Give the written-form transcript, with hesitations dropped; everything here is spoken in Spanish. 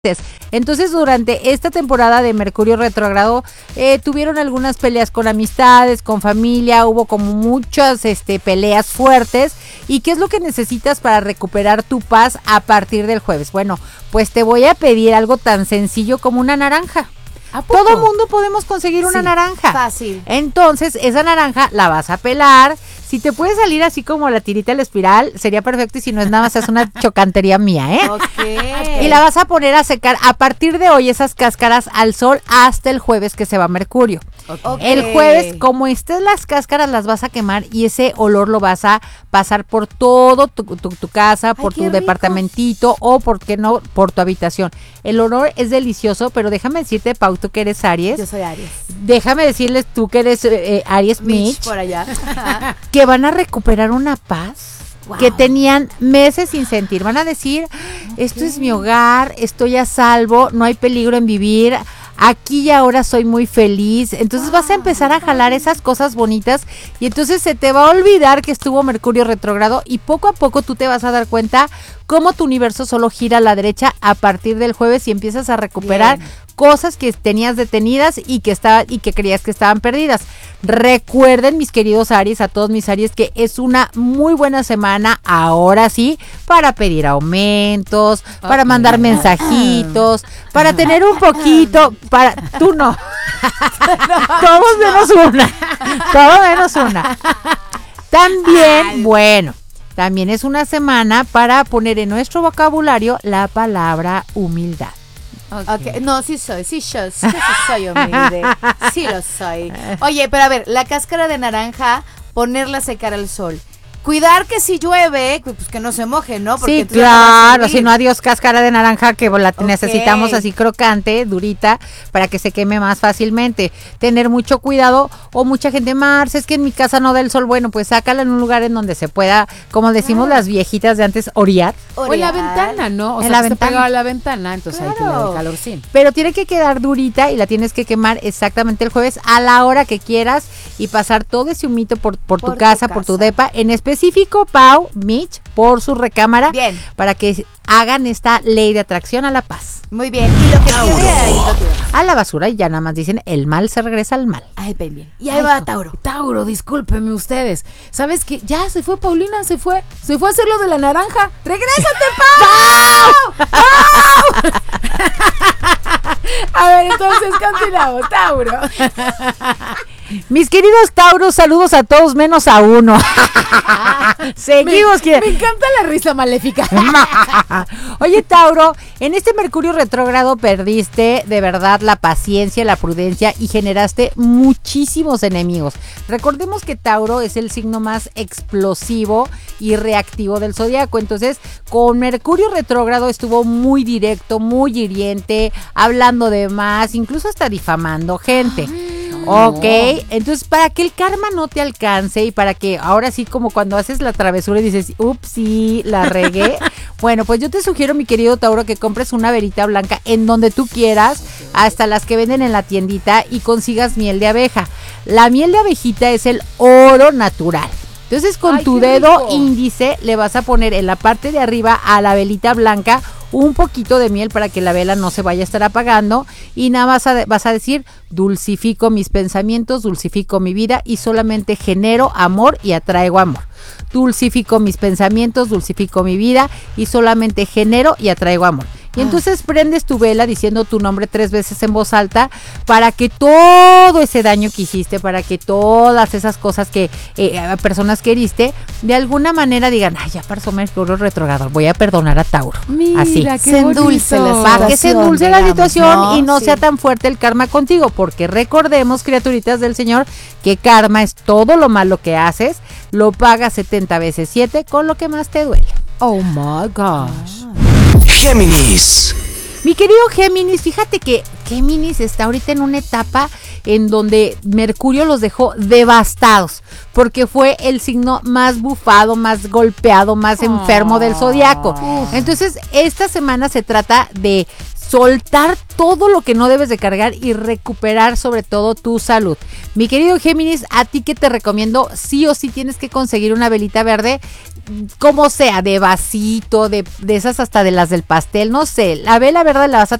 Entonces, durante esta temporada de Mercurio retrógrado, tuvieron algunas peleas con amistades, con familia, hubo como muchas peleas fuertes. ¿Y qué es lo que necesitas para recuperar tu paz a partir del jueves? Bueno, pues te voy a pedir algo tan sencillo como una naranja. Todo mundo podemos conseguir una naranja. Fácil. Entonces, esa naranja la vas a pelar. Si te puede salir así como la tirita de la espiral, sería perfecto. Y si no es nada más, es una chocantería mía, ¿eh? Ok. Y la vas a poner a secar a partir de hoy esas cáscaras al sol hasta el jueves que se va Mercurio. Okay. El jueves, como estés las cáscaras, las vas a quemar y ese olor lo vas a pasar por todo tu casa, por tu departamentito o, ¿por qué no?, por tu habitación. El olor es delicioso, pero déjame decirte, Pau, tú que eres Aries. Yo soy Aries. Déjame decirles, tú que eres Aries Mitch, por allá. que van a recuperar una paz. Wow. Que tenían meses sin sentir. Van a decir, esto es mi hogar, estoy a salvo, no hay peligro en vivir, aquí y ahora soy muy feliz. Entonces vas a empezar a jalar esas cosas bonitas y entonces se te va a olvidar que estuvo Mercurio retrógrado y poco a poco tú te vas a dar cuenta cómo tu universo solo gira a la derecha a partir del jueves y empiezas a recuperar cosas que tenías detenidas y que creías que estaban perdidas. Recuerden, mis queridos Aries, a todos mis Aries, que es una muy buena semana, ahora sí, para pedir aumentos, para mandar mensajitos, para tener un poquito, tú no. Todos menos una. También, bueno, también es una semana para poner en nuestro vocabulario la palabra humildad. Okay. No, sí soy humilde, sí lo soy. Oye, pero a ver, la cáscara de naranja, ponerla a secar al sol. Cuidar que si llueve, pues que no se moje, ¿no? Porque sí, claro, si no, adiós cáscara de naranja, que la necesitamos así crocante, durita, para que se queme más fácilmente. Tener mucho cuidado, o mucha gente, Marce, es que en mi casa no da el sol. Bueno, pues sácala en un lugar en donde se pueda, como decimos las viejitas de antes, orear. O en la ventana, ¿no? O en sea, la que ventana. pegado a la ventana, entonces ahí te da el calorcín. Pero tiene que quedar durita y la tienes que quemar exactamente el jueves a la hora que quieras y pasar todo ese humito por tu casa, por tu depa, en específico, Pau, Mitch, por su recámara. Bien. Para que hagan esta ley de atracción a la paz. Muy bien. Y lo que quede ahí, a la basura, y ya nada más dicen, el mal se regresa al mal. Ay, bien. Y ahí va Tauro. Tauro, discúlpenme ustedes. ¿Sabes qué? Ya se fue Paulina, se fue a hacer lo de la naranja. ¡Regrésate, Pau! ¡Pau! A ver, entonces continuamos, Tauro. Mis queridos Tauros, saludos a todos menos a uno. Seguimos. Me encanta la risa maléfica. Oye, Tauro, en este Mercurio retrógrado perdiste de verdad la paciencia, la prudencia y generaste muchísimos enemigos. Recordemos que Tauro es el signo más explosivo y reactivo del zodiaco. Entonces, con Mercurio retrógrado estuvo muy directo, muy hiriente, hablando de más, incluso hasta difamando gente. Ok, entonces para que el karma no te alcance y para que ahora sí, como cuando haces la travesura y dices, ups, sí, la regué. Bueno, pues yo te sugiero, mi querido Tauro, que compres una verita blanca en donde tú quieras, hasta las que venden en la tiendita, y consigas miel de abeja. La miel de abejita es el oro natural. Entonces con tu dedo índice le vas a poner en la parte de arriba a la velita blanca un poquito de miel para que la vela no se vaya a estar apagando, y nada más vas a decir, dulcifico mis pensamientos, dulcifico mi vida y solamente genero amor y atraigo amor. Dulcifico mis pensamientos, dulcifico mi vida y solamente genero y atraigo amor. Y entonces prendes tu vela diciendo tu nombre 3 veces en voz alta para que todo ese daño que hiciste, para que todas esas cosas que personas que heriste, de alguna manera digan, ay, ya pasó Mercurio retrógrado, voy a perdonar a Tauro. Mira, así. Se endulce la situación. Para que se endulce la situación, ¿no? y no sea tan fuerte el karma contigo, porque recordemos, criaturitas del Señor, que karma es todo lo malo que haces, lo pagas 70 veces 7 con lo que más te duele. Oh my gosh. Géminis. Mi querido Géminis, fíjate que Géminis está ahorita en una etapa en donde Mercurio los dejó devastados, porque fue el signo más bufado, más golpeado, más enfermo del zodiaco. Entonces, esta semana se trata de soltar todo lo que no debes de cargar y recuperar sobre todo tu salud. Mi querido Géminis, a ti que te recomiendo, sí o sí tienes que conseguir una velita verde, como sea, de vasito, de esas hasta de las del pastel, no sé, la vela verde la vas a